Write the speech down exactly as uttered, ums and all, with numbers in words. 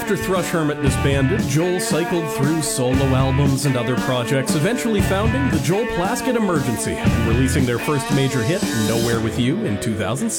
After Thrush Hermit disbanded, Joel cycled through solo albums and other projects, eventually founding the Joel Plaskett Emergency and releasing their first major hit, Nowhere With You, in two thousand six.